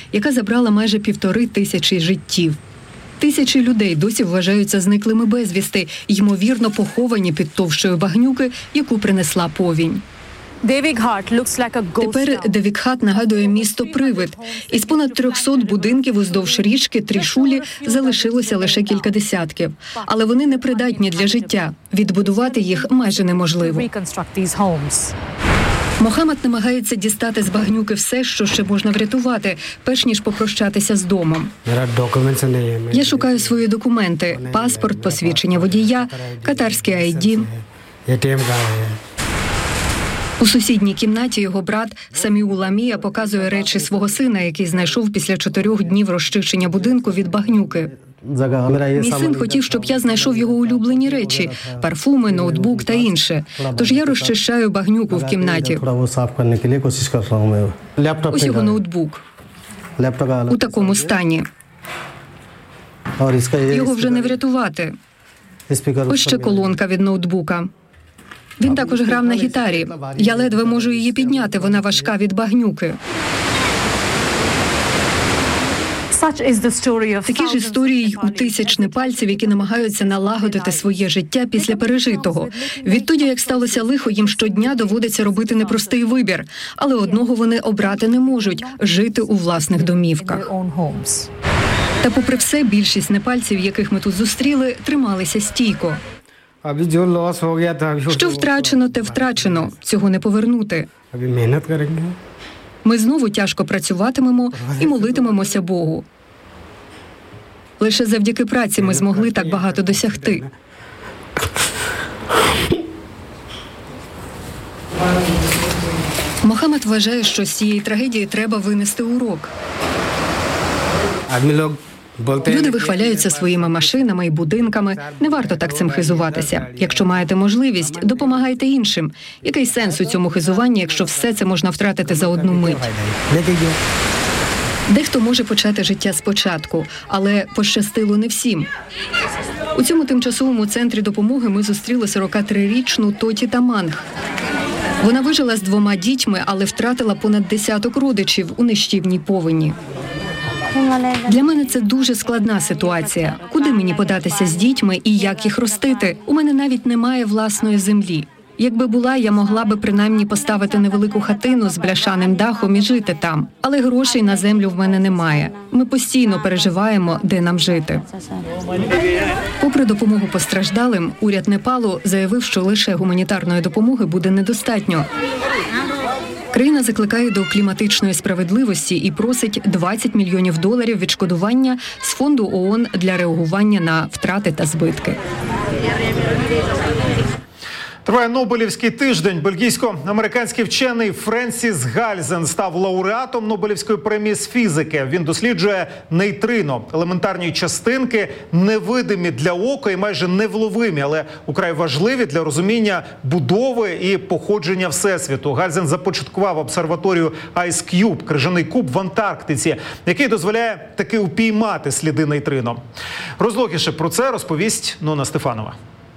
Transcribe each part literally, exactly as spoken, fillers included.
яка забрала майже півтори тисячі життів. Тисячі людей досі вважаються зниклими безвісти, ймовірно поховані під товщою багнюки, яку принесла повінь. Тепер Девікхат нагадує місто-привид. Із понад трьохсот будинків уздовж річки Трішулі залишилося лише кілька десятків. Але вони непридатні для життя. Відбудувати їх майже неможливо. Мохаммед намагається дістати з багнюки все, що ще можна врятувати, перш ніж попрощатися з домом. Я шукаю свої документи – паспорт, посвідчення водія, катарський ай ді. У сусідній кімнаті його брат Саміула Мія показує речі свого сина, який знайшов після чотирьох днів розчищення будинку від багнюки. Мій син хотів, щоб я знайшов його улюблені речі – парфуми, ноутбук та інше. Тож я розчищаю багнюку в кімнаті. Ось його ноутбук. У такому стані. Його вже не врятувати. Ось ще колонка від ноутбука. Він також грав на гітарі. Я ледве можу її підняти, вона важка від багнюки. Такі ж історії у тисяч непальців, які намагаються налагодити своє життя після пережитого. Відтоді, як сталося лихо, їм щодня доводиться робити непростий вибір. Але одного вони обрати не можуть – жити у власних домівках. Та попри все, більшість непальців, яких ми тут зустріли, трималися стійко. Що втрачено, те втрачено. Цього не повернути. Ми знову тяжко працюватимемо і молитимемося Богу. Лише завдяки праці ми змогли так багато досягти. Мохаммед вважає, що з цієї трагедії треба винести урок. Люди вихваляються своїми машинами і будинками. Не варто так цим хизуватися. Якщо маєте можливість, допомагайте іншим. Який сенс у цьому хизуванні, якщо все це можна втратити за одну мить? Дехто може почати життя спочатку, але пощастило не всім. У цьому тимчасовому центрі допомоги ми зустріли сорокатрирічну Тоті Таманг. Вона вижила з двома дітьми, але втратила понад десяток родичів у нищівній повені. Для мене це дуже складна ситуація. Куди мені податися з дітьми і як їх ростити? У мене навіть немає власної землі. Якби була, я могла би принаймні поставити невелику хатину з бляшаним дахом і жити там. Але грошей на землю в мене немає. Ми постійно переживаємо, де нам жити. Попри допомогу постраждалим, уряд Непалу заявив, що лише гуманітарної допомоги буде недостатньо. Країна закликає до кліматичної справедливості і просить двадцять мільйонів доларів відшкодування з фонду ООН для реагування на втрати та збитки. Триває Нобелівський тиждень. Бельгійсько-американський вчений Френсіс Гальзен став лауреатом Нобелівської премії з фізики. Він досліджує нейтрино – елементарні частинки, невидимі для ока і майже невловимі, але украй важливі для розуміння будови і походження Всесвіту. Гальзен започаткував обсерваторію IceCube – крижаний куб в Антарктиці, який дозволяє таки упіймати сліди нейтрино. Розлогіше про це розповість Нона Стефанова.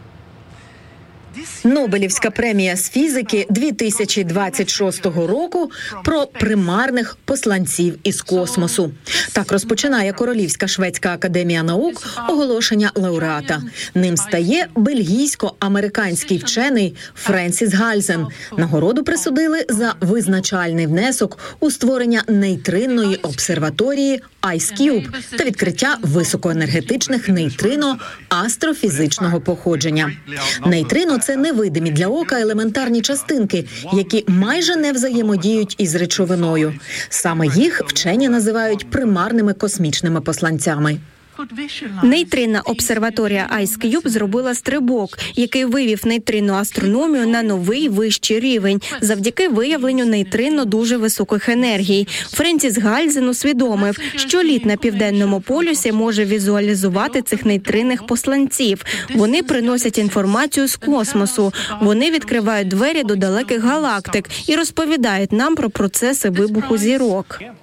Нобелівська премія з фізики дві тисячі двадцять шостого року про примарних посланців із космосу. Так розпочинає Королівська шведська академія наук оголошення лауреата. Ним стає бельгійсько-американський вчений Френсіс Гальзен. Нагороду присудили за визначальний внесок у створення нейтринної обсерваторії IceCube та відкриття високоенергетичних нейтрино астрофізичного походження. Нейтрино – це невидимі для ока елементарні частинки, які майже не взаємодіють із речовиною. Саме їх вчені називають примарними космічними посланцями. Нейтринна обсерваторія IceCube зробила стрибок, який вивів нейтринну астрономію на новий вищий рівень завдяки виявленню нейтрино дуже високих енергій. Френсіс Гальзен усвідомив, що лід на південному полюсі може візуалізувати цих нейтринних посланців. Вони приносять інформацію з космосу, вони відкривають двері до далеких галактик і розповідають нам про процеси вибуху зірок.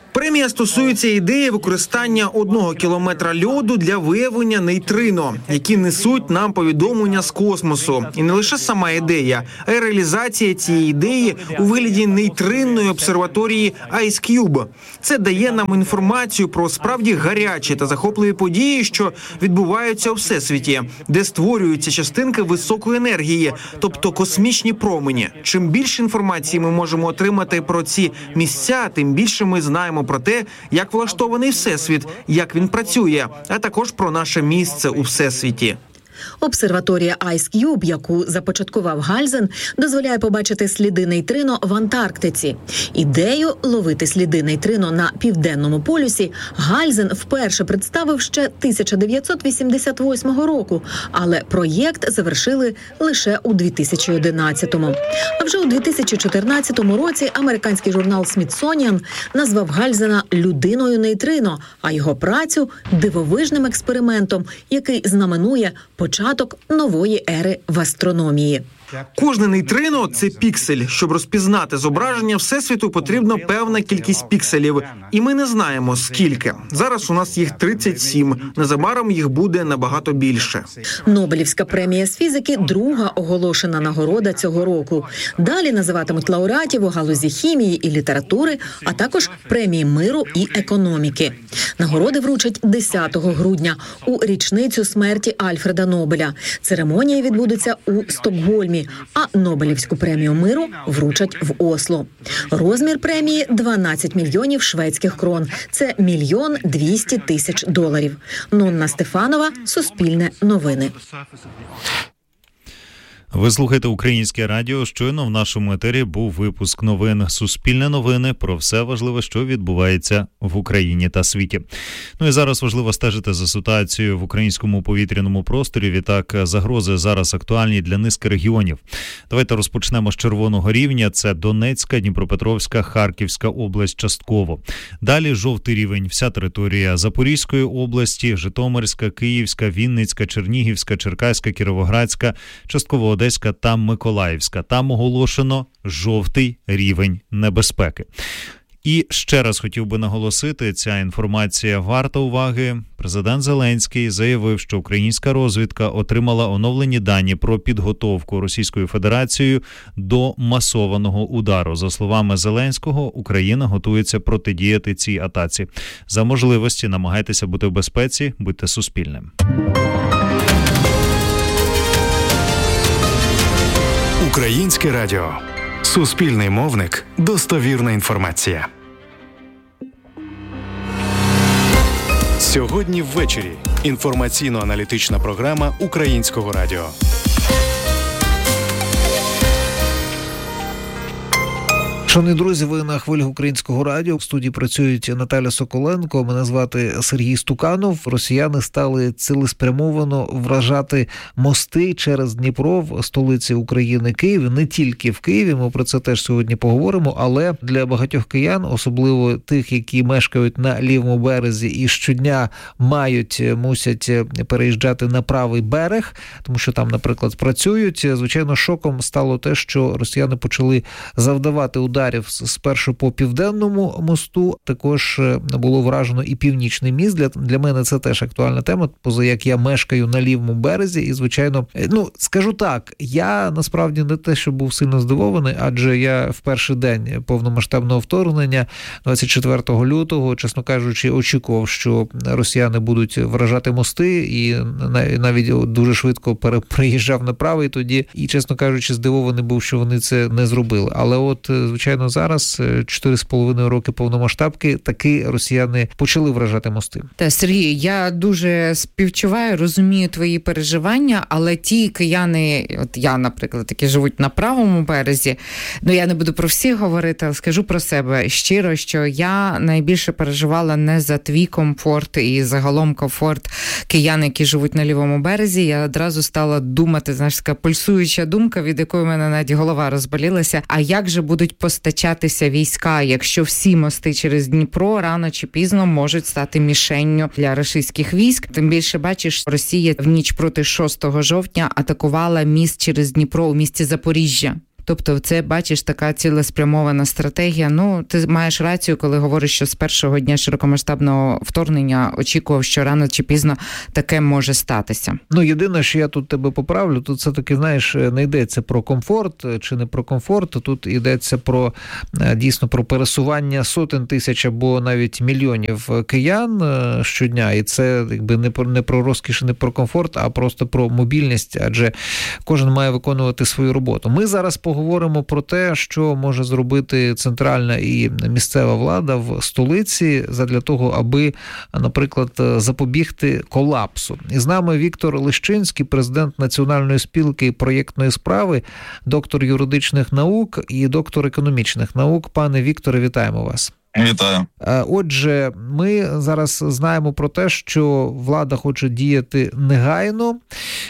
Премія стосується ідеї використання одного кілометра льоду для виявлення нейтрино, які несуть нам повідомлення з космосу. І не лише сама ідея, а й реалізація цієї ідеї у вигляді нейтринної обсерваторії IceCube. Це дає нам інформацію про справді гарячі та захопливі події, що відбуваються у всесвіті, де створюються частинки високої енергії, тобто космічні промені. Чим більше інформації ми можемо отримати про ці місця, тим більше ми знаємо про те, як влаштований всесвіт, як він працює, а також про наше місце у всесвіті. Обсерваторія IceCube, яку започаткував Гальзен, дозволяє побачити сліди нейтрино в Антарктиці. Ідею ловити сліди нейтрино на південному полюсі Гальзен вперше представив ще тисяча дев'ятсот вісімдесят восьмого року, але проєкт завершили лише у дві тисячі одинадцятому. А вже у дві тисячі чотирнадцятому році американський журнал Смітсоніан назвав Гальзена «людиною нейтрино», а його працю – дивовижним експериментом, який знаменує початок нової ери в астрономії. Кожне нейтрино – це піксель. Щоб розпізнати зображення Всесвіту, потрібна певна кількість пікселів. І ми не знаємо, скільки. Зараз у нас їх тридцять сім. Незабаром їх буде набагато більше. Нобелівська премія з фізики – друга оголошена нагорода цього року. Далі називатимуть лауреатів у галузі хімії і літератури, а також премії миру і економіки. Нагороди вручать десятого грудня у річницю смерті Альфреда Нобеля. Церемонія відбудеться у Стокгольмі, а Нобелівську премію миру вручать в Осло. Розмір премії – дванадцять мільйонів шведських крон. Це мільйон двісті тисяч доларів. Нонна Стефанова, Суспільне новини. Ви слухаєте Українське радіо. Щойно в нашому етері був випуск новин «Суспільне новини» про все важливе, що відбувається в Україні та світі. Ну і зараз важливо стежити за ситуацією в українському повітряному просторі. Відтак, загрози зараз актуальні для низки регіонів. Давайте розпочнемо з червоного рівня. Це Донецька, Дніпропетровська, Харківська область частково. Далі жовтий рівень. Вся територія Запорізької області, Житомирська, Київська, Вінницька, Чернігівська, Черкаська, Кіровоградська, частково Одеська та Миколаївська. Там оголошено жовтий рівень небезпеки. І ще раз хотів би наголосити, ця інформація варта уваги. Президент Зеленський заявив, що українська розвідка отримала оновлені дані про підготовку Російською Федерацією до масованого удару. За словами Зеленського, Україна готується протидіяти цій атаці. За можливості намагайтеся бути в безпеці, будьте Суспільним. Українське радіо. Суспільний мовник. Достовірна інформація. Сьогодні ввечері. Інформаційно-аналітична програма Українського радіо. Шановні друзі, ви на хвилях Українського радіо. В студії працюють Наталя Соколенко, мене звати Сергій Стуканов. Росіяни стали цілеспрямовано вражати мости через Дніпро в столиці України Києві. Не тільки в Києві, ми про це теж сьогодні поговоримо, але для багатьох киян, особливо тих, які мешкають на лівому березі і щодня мають, мусять переїжджати на правий берег, тому що там, наприклад, працюють, звичайно, шоком стало те, що росіяни почали завдавати ударів спершу по Південному мосту, також було вражено і Північний міст. Для, для мене це теж актуальна тема, поза як я мешкаю на лівому березі, і, звичайно, ну, скажу так, я насправді не те, що був сильно здивований, адже я в перший день повномасштабного вторгнення, двадцять четвертого лютого, чесно кажучи, очікував, що росіяни будуть вражати мости, і навіть дуже швидко переїжджав на правий тоді, і, чесно кажучи, здивований був, що вони це не зробили. Але от, звичайно, зараз, чотири з половиною роки повномасштабки, таки росіяни почали вражати мости. Та, Сергій, я дуже співчуваю, розумію твої переживання, але ті кияни, от я, наприклад, які живуть на правому березі, ну я не буду про всіх говорити, але скажу про себе щиро, що я найбільше переживала не за твій комфорт і загалом комфорт киян, які живуть на лівому березі. Я одразу стала думати, знаєш, така пульсуюча думка, від якої в мене навіть голова розболілася, а як же будуть постачатися війська, якщо всі мости через Дніпро рано чи пізно можуть стати мішенню для російських військ. Тим більше, бачиш, Росія в ніч проти шостого жовтня атакувала міст через Дніпро у місті Запоріжжя. Тобто це, бачиш, така цілеспрямована стратегія. Ну, ти маєш рацію, коли говориш, що з першого дня широкомасштабного вторгнення очікував, що рано чи пізно таке може статися. Ну, єдине, що я тут тебе поправлю, тут все-таки, знаєш, не йдеться про комфорт чи не про комфорт, тут йдеться про, дійсно, про пересування сотень тисяч або навіть мільйонів киян щодня, і це якби не про, не про розкіш, не про комфорт, а просто про мобільність, адже кожен має виконувати свою роботу. Ми зараз поговоримо про те, що може зробити центральна і місцева влада в столиці задля того, аби, наприклад, запобігти колапсу. І з нами Віктор Лищинський, президент Національної спілки проєктної справи, доктор юридичних наук і доктор економічних наук. Пане Вікторе, вітаємо вас. Вітаю. Отже, ми зараз знаємо про те, що влада хоче діяти негайно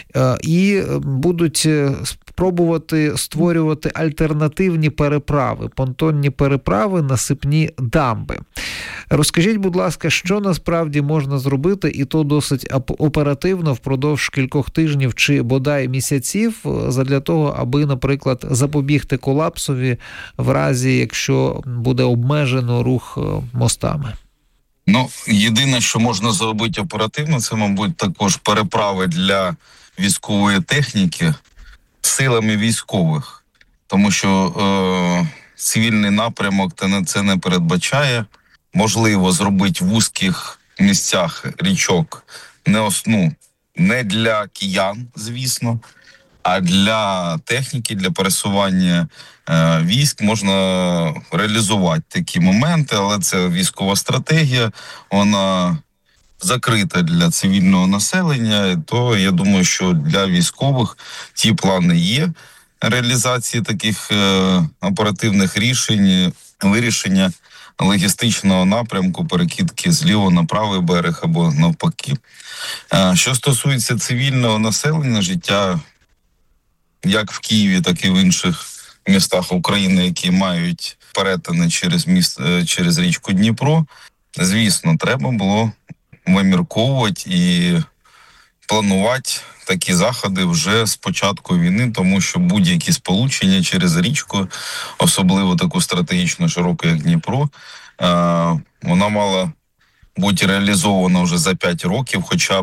і будуть спробувати створювати альтернативні переправи, понтонні переправи, насипні дамби. Розкажіть, будь ласка, що насправді можна зробити, і то досить оперативно впродовж кількох тижнів чи бодай місяців, задля того, аби, наприклад, запобігти колапсові в разі, якщо буде обмежено рух мостами? Ну, єдине, що можна зробити оперативно, це, мабуть, також переправи для військової техніки силами військових, тому що е, цивільний напрямок це не передбачає. Можливо зробити в вузьких місцях річок не, осну, не для киян, звісно, а для техніки, для пересування е, військ можна реалізувати такі моменти, але це військова стратегія, вона закрита для цивільного населення, то я думаю, що для військових ті плани є реалізації таких е, оперативних рішень, вирішення логістичного напрямку, перекидки з лівого на правий берег або навпаки. Е, що стосується цивільного населення, життя як в Києві, так і в інших містах України, які мають перетини через міст, через річку Дніпро, звісно, треба було вимірковувати і планувати такі заходи вже з початку війни, тому що будь-які сполучення через річку, особливо таку стратегічно широку, як Дніпро, вона мала бути реалізована вже за п'ять років, хоча б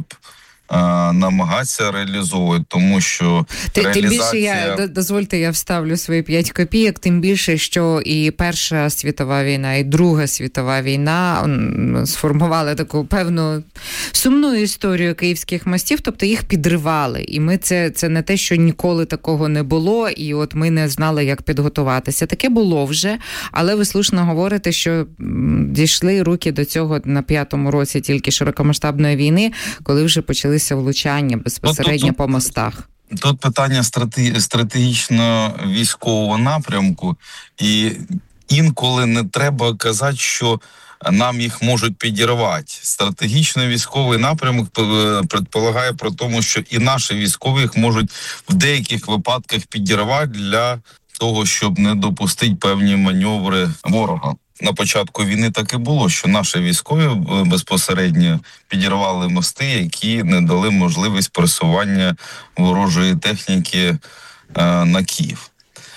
намагатися реалізовувати, тому що Тим реалізація... більше, я, дозвольте, я вставлю свої п'ять копійок, тим більше, що і Перша світова війна, і Друга світова війна сформували таку певну сумну історію київських мостів, тобто їх підривали. І ми це, це не те, що ніколи такого не було, і от ми не знали, як підготуватися. Таке було вже, але ви слушно говорите, що дійшли руки до цього на п'ятому році тільки широкомасштабної війни, коли вже почали влучання безпосередньо тут, по мостах. Тут питання стратегі... стратегічно військового напрямку, і інколи не треба казати, що нам їх можуть підірвати. Стратегічно військовий напрямок предполагає про тому, що і наші військові їх можуть в деяких випадках підірвати для того, щоб не допустити певні маневри ворога. На початку війни так і було, що наші військові безпосередньо підірвали мости, які не дали можливість пересування ворожої техніки е, на Київ.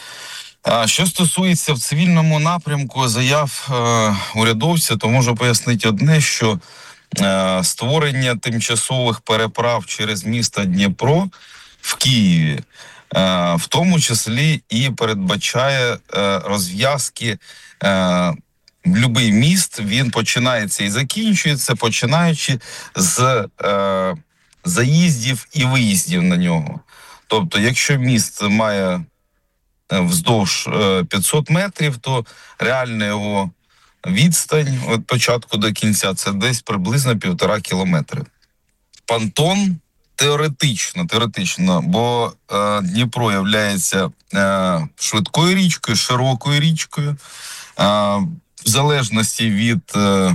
А що стосується в цивільному напрямку заяв е, урядовця, то можу пояснити одне, що е, створення тимчасових переправ через місто Дніпро в Києві е, в тому числі і передбачає е, розв'язки е, Любий міст, він починається і закінчується, починаючи з е, заїздів і виїздів на нього. Тобто, якщо міст має вздовж е, п'ятсот метрів, то реальна його відстань від початку до кінця – це десь приблизно півтора кілометри. Понтон теоретично, теоретично, бо е, Дніпро являється е, швидкою річкою, широкою річкою, е, в залежності від е, е,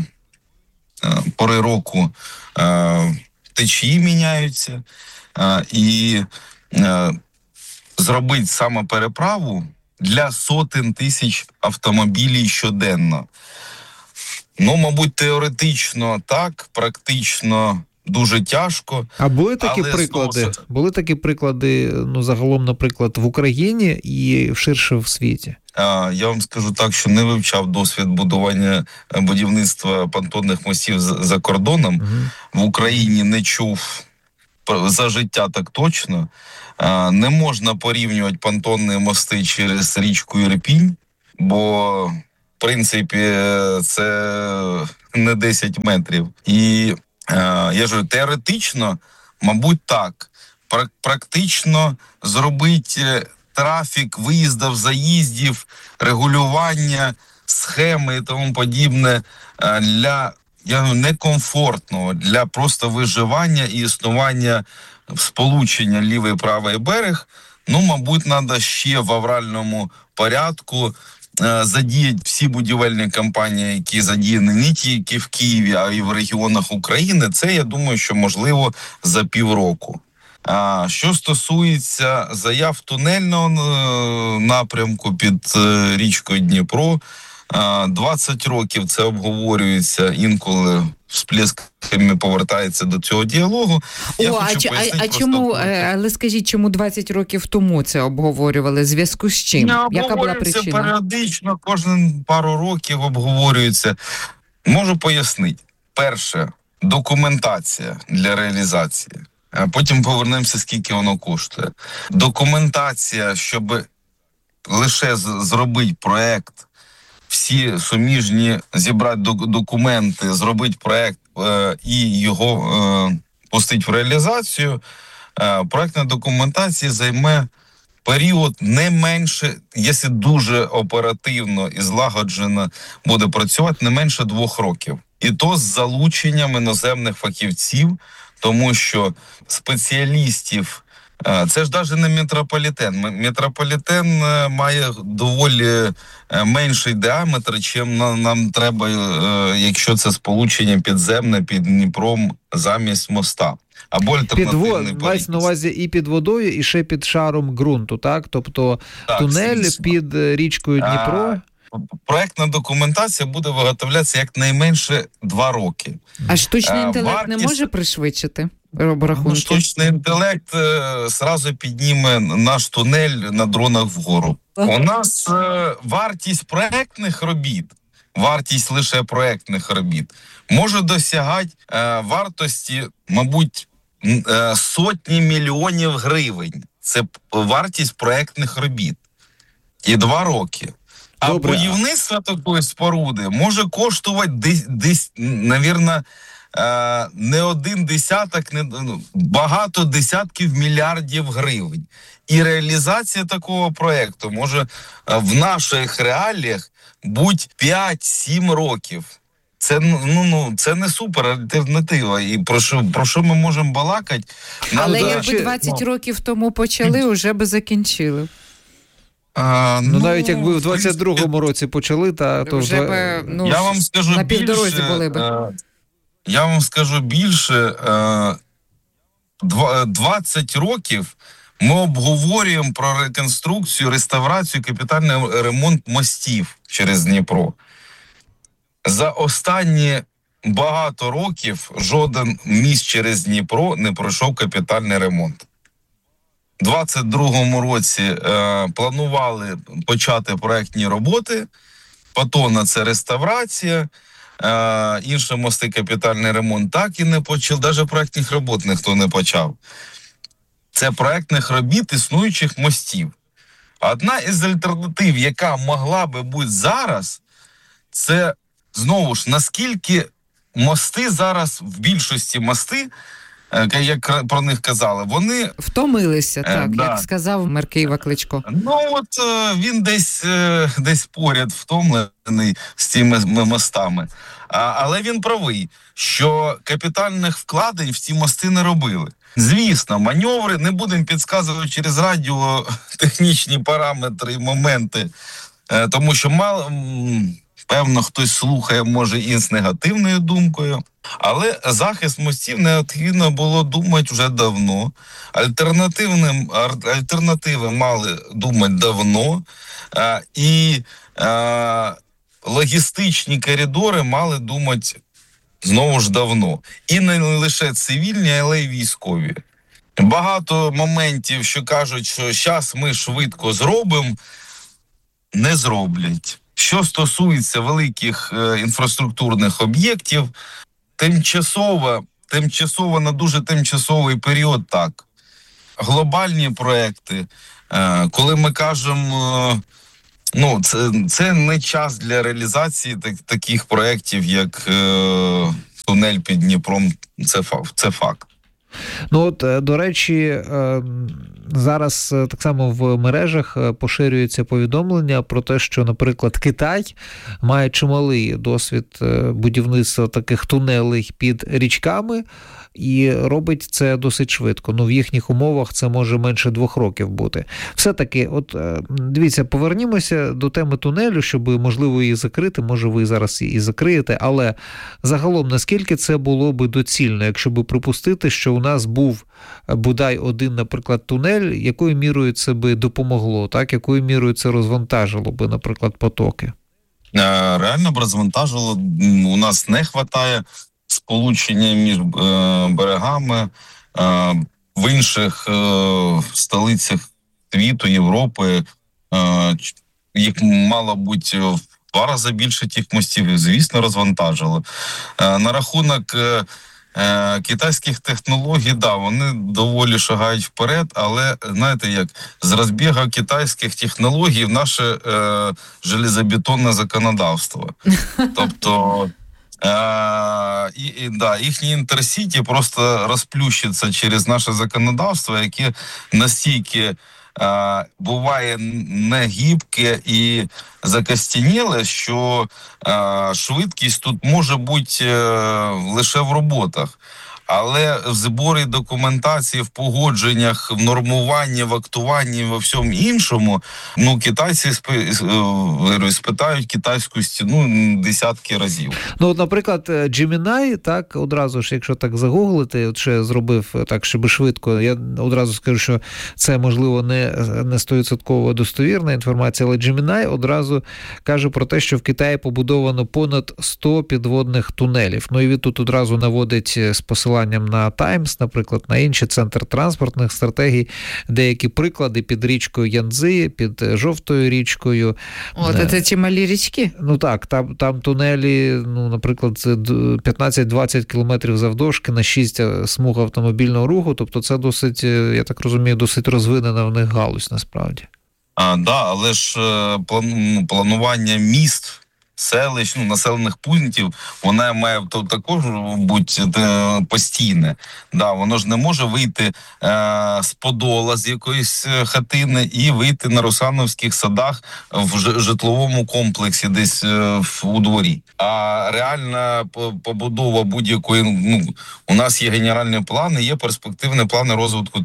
пори року е, течії міняються, е, і е, зробити саме переправу для сотень тисяч автомобілів щоденно. Ну, мабуть, теоретично так, практично дуже тяжко. А були такі але приклади? знову... Були такі приклади, ну, загалом, наприклад, в Україні і ширше в світі? А, я вам скажу так, що не вивчав досвід будування будівництва понтонних мостів за кордоном. Угу. В Україні не чув за життя так точно. А, не можна порівнювати понтонні мости через річку Ірпінь, бо, в принципі, це не десять метрів. І я ж теоретично, мабуть, так. Практично зробити трафік, виїздів, заїздів, регулювання, схеми і тому подібне для я, некомфортного, для просто виживання і існування сполучення лівий і правий берег, ну, мабуть, треба ще в авральному порядку задіяти всі будівельні компанії, які задіяні не тільки в Києві, а й в регіонах України. Це, я думаю, що можливо за півроку. А що стосується заяв тунельного напрямку під річкою Дніпро, двадцять років це обговорюється, інколи всплесками повертається до цього діалогу. О, а, а, а чому, але скажіть, чому двадцять років тому це обговорювали? В зв'язку з чим? Не Яка була причина? Періодично, кожен пару років обговорюється. Можу пояснити. Перше, документація для реалізації. А потім повернемося, скільки воно коштує. Документація, щоб лише зробити проєкт, всі суміжні зібрати документи, зробити проєкт е, і його е, пустити в реалізацію, е, проєктна документація займе період не менше, якщо дуже оперативно і злагоджено буде працювати, не менше двох років. І то з залученням іноземних фахівців, тому що спеціалістів, це ж навіть не метрополітен. Метрополітен має доволі менший діаметр, чим нам треба, якщо це сполучення підземне під Дніпром замість моста. Або альтернативний під мається на увазі і під водою, і ще під шаром ґрунту, так? Тобто так, тунель звісно. Під річкою Дніпро. А, проектна документація буде виготовлятися якнайменше два роки. А штучний інтелект Вартість... не може пришвидшити рахунки? Ну, штучний інтелект е, сразу підніме наш тунель на дронах вгору. Ага. У нас е, вартість проектних робіт, вартість лише проектних робіт, може досягати е, вартості, мабуть, е, сотні мільйонів гривень. Це вартість проектних робіт. І два роки. А Добре. будівництво такої споруди може коштувати десь, десь навірно, не один десяток, не багато десятків мільярдів гривень. І реалізація такого проєкту може в наших реаліях бути п'ять-сім років. Це, ну, ну, це не супер альтернатива. І про що, про що ми можемо балакати? Але да, якби двадцять ну, років тому почали, вже би закінчили. А, ну, ну, навіть якби в двадцять другому році почали, та, то вже би, ну, я вам скажу на півдорозі більше, були би. Я вам скажу більше, двадцять років ми обговорюємо про реконструкцію, реставрацію, капітальний ремонт мостів через Дніпро. За останні багато років жоден міст через Дніпро не пройшов капітальний ремонт. У двадцять другому році е, планували почати проектні роботи, Патона – це реставрація, е, інші мости капітальний ремонт так і не почав, навіть проектних робот ніхто не почав. Це проектних робіт існуючих мостів. Одна із альтернатив, яка могла би бути зараз, це, знову ж, наскільки мости зараз, в більшості мости, як про них казали, вони... Втомилися, е, так, да. як сказав мер Києва Кличко. Ну, от він десь, десь поряд втомлений з цими мостами. А, але він правий, що капітальних вкладень в ці мости не робили. Звісно, маневри, не будемо підказувати через радіо технічні параметри і моменти, тому що мало... Певно, хтось слухає, може, і з негативною думкою. Але захист мостів необхідно було думати вже давно. Альтернативним, альтернативи мали думати давно. А, і а, логістичні коридори мали думати знову ж давно. І не лише цивільні, але й військові. Багато моментів, що кажуть, що зараз ми швидко зробимо, не зроблять. Що стосується великих е, інфраструктурних об'єктів, тимчасово, тимчасово на дуже тимчасовий період так. Глобальні проекти, е, коли ми кажемо, е, ну, це, це не час для реалізації так, таких проєктів, як е, тунель під Дніпром, це, це факт. Ну от, до речі, зараз так само в мережах поширюється повідомлення про те, що, наприклад, Китай має чималий досвід будівництва таких тунелей під річками і робить це досить швидко. Ну, в їхніх умовах це може менше двох років бути. Все-таки, от дивіться, повернімося до теми тунелю, щоб, можливо, її закрити, може ви зараз і закриєте, але загалом, наскільки це було би доцільно, якщо би припустити, що у нас був бодай один, наприклад, тунель, якою мірою це би допомогло, так? Якою мірою це розвантажило би, наприклад, потоки? Реально б розвантажило, у нас не вистачає сполучення між берегами, в інших столицях світу, Європи, їх мало бути в два рази більше тих мостів, звісно, розвантажило. На рахунок китайських технологій, да, вони доволі шагають вперед, але, знаєте, як, з розбігу китайських технологій в наше е, железобетонне законодавство. Тобто, е, і, і, да, їхні інтерсіті просто розплющиться через наше законодавство, яке настільки Uh, буває негибке і закостеніле, що uh, швидкість тут може бути uh, лише в роботах. Але в зборі документації, в погодженнях, в нормуванні, в актуванні, во всьому іншому, ну, китайці спитають китайську стіну десятки разів. Ну, от, наприклад, Gemini, так, одразу ж, якщо так загуглити, от ще зробив так, щоб швидко, я одразу скажу, що це, можливо, не, не сто відсотків достовірна інформація, але Gemini одразу каже про те, що в Китаї побудовано понад сто підводних тунелів. Ну, і він тут одразу наводить з посиланням на Times, наприклад, на інші центр транспортних стратегій, деякі приклади під річкою Янцзи, під Жовтою річкою. О, це чималі річки? Ну так, там, там тунелі, ну, наприклад, п'ятнадцять-двадцять кілометрів завдовжки на шість смуг автомобільного руху, тобто це досить, я так розумію, досить розвинена в них галузь, насправді. А, да, але ж плану, планування міст, селищ, ну, населених пунктів, вона має то, також бути постійне. Да, воно ж не може вийти е, з Подола, з якоїсь хатини і вийти на Русановських садах в ж, житловому комплексі десь е, в, у дворі. А реальна побудова будь-якої, ну, у нас є генеральні плани, є перспективні плани розвитку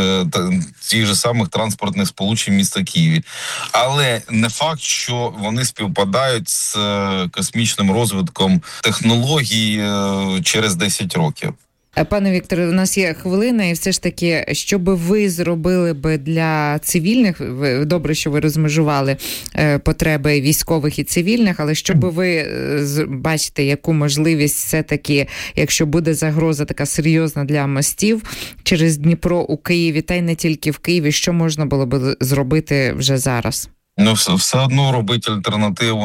тих же самих транспортних сполучень міста Києві. Але не факт, що вони співпадають з космічним розвитком технологій через десять років. Пане Вікторе, у нас є хвилина, і все ж таки, що би ви зробили би для цивільних, добре, що ви розмежували потреби військових і цивільних, але що би ви бачите, яку можливість все-таки, якщо буде загроза така серйозна для мостів через Дніпро у Києві, та й не тільки в Києві, що можна було би зробити вже зараз? Ну, все, все одно робити альтернативу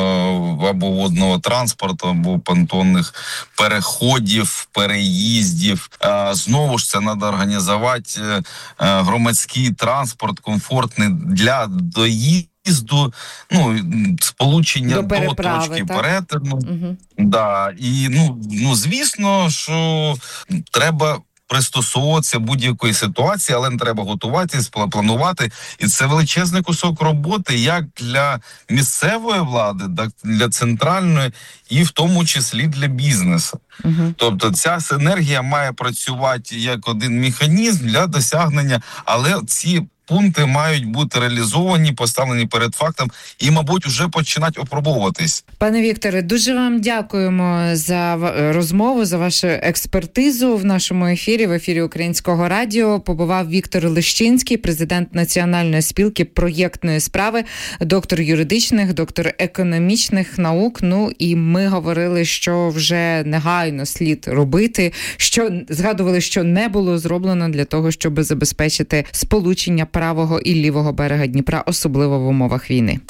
або водного транспорту, або понтонних переходів, переїздів. А, знову ж це треба організувати а, громадський транспорт комфортний для доїзду, ну, сполучення до, до точки так? перетину. Угу. Да. І, ну, ну, звісно, що треба пристосовуватися будь-якої ситуації, але не треба готуватися, планувати. І це величезний кусок роботи як для місцевої влади, так для центральної, і в тому числі для бізнесу. Uh-huh. Тобто ця синергія має працювати як один механізм для досягнення, але ці пункти мають бути реалізовані, поставлені перед фактом і, мабуть, вже починати опробовуватись. Пане Вікторе, дуже вам дякуємо за розмову, за вашу експертизу в нашому ефірі, в ефірі Українського радіо. Побував Віктор Лещинський, президент Національної спілки проєктної справи, доктор юридичних, доктор економічних наук. Ну і ми говорили, що вже негайно слід робити, що згадували, що не було зроблено для того, щоб забезпечити сполучення правого і лівого берега Дніпра, особливо в умовах війни.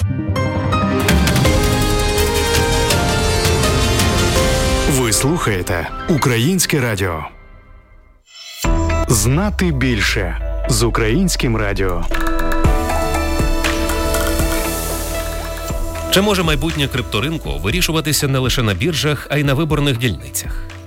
Ви слухаєте Українське радіо. Знати більше з Українським радіо. Чи може майбутнє крипторинку вирішуватися не лише на біржах, а й на виборних дільницях?